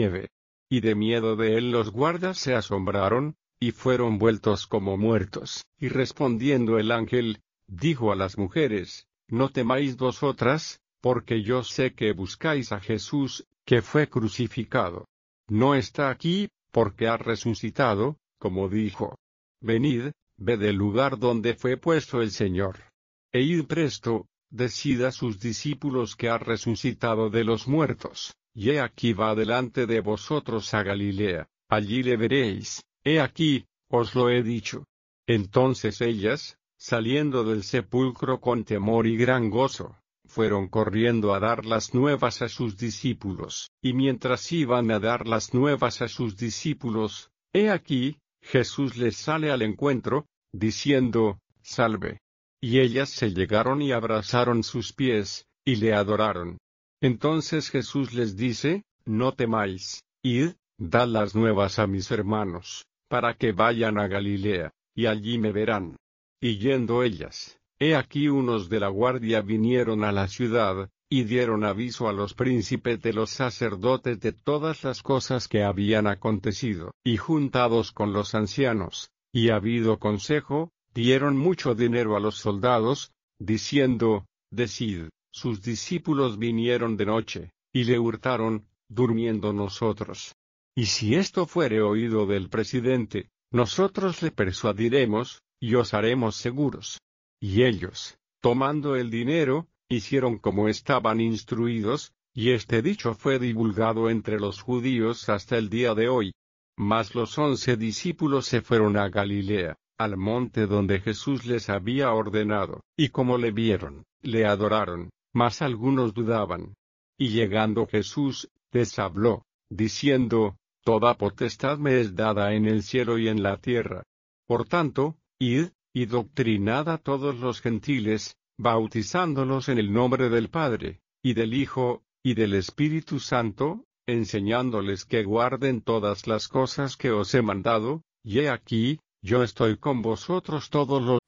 nieve. Y de miedo de él los guardas se asombraron, y fueron vueltos como muertos. Y respondiendo el ángel, dijo a las mujeres: No temáis vosotras, porque yo sé que buscáis a Jesús, que fue crucificado. No está aquí, porque ha resucitado, como dijo. Venid, ved el lugar donde fue puesto el Señor. E id presto, decid a sus discípulos que ha resucitado de los muertos, y he aquí va delante de vosotros a Galilea, allí le veréis, he aquí, os lo he dicho. Entonces ellas, saliendo del sepulcro con temor y gran gozo, fueron corriendo a dar las nuevas a sus discípulos. Y mientras iban a dar las nuevas a sus discípulos, he aquí, Jesús les sale al encuentro, diciendo: Salve. Y ellas se llegaron y abrazaron sus pies, y le adoraron. Entonces Jesús les dice: No temáis, id, dad las nuevas a mis hermanos, para que vayan a Galilea, y allí me verán. Y yendo ellas, he aquí unos de la guardia vinieron a la ciudad, y dieron aviso a los príncipes de los sacerdotes de todas las cosas que habían acontecido. Y juntados con los ancianos, y habido consejo, dieron mucho dinero a los soldados, diciendo: Decid, sus discípulos vinieron de noche, y le hurtaron, durmiendo nosotros. Y si esto fuere oído del presidente, nosotros le persuadiremos, y os haremos seguros. Y ellos, tomando el dinero, hicieron como estaban instruidos, y este dicho fue divulgado entre los judíos hasta el día de hoy. Mas los 11 discípulos se fueron a Galilea, al monte donde Jesús les había ordenado, y como le vieron, le adoraron, mas algunos dudaban. Y llegando Jesús, les habló, diciendo: Toda potestad me es dada en el cielo y en la tierra. Por tanto, id, y doctrinad a todos los gentiles, bautizándolos en el nombre del Padre, y del Hijo, y del Espíritu Santo, enseñándoles que guarden todas las cosas que os he mandado, y he aquí, yo estoy con vosotros todos los